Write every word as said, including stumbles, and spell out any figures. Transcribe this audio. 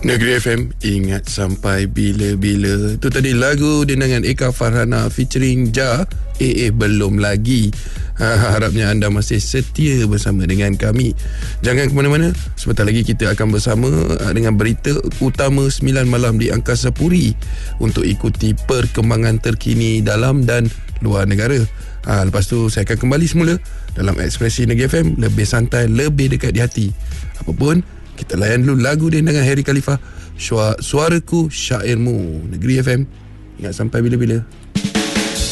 Negeri F M, ingat sampai bila-bila. Tu tadi lagu dendangan Eka Farhana featuring Ja. Eh, eh belum lagi. ha, Harapnya anda masih setia bersama dengan kami. Jangan ke mana-mana. Sebentar lagi kita akan bersama dengan berita utama sembilan malam di Angkasa Puri untuk ikuti perkembangan terkini dalam dan luar negara. ha, Lepas tu saya akan kembali semula dalam Ekspresi Negeri F M, lebih santai, lebih dekat di hati. Apapun, kita layan dulu lagu dendangan Harry Khalifah, Suaraku Syairmu. Negeri F M, ingat sampai bila-bila.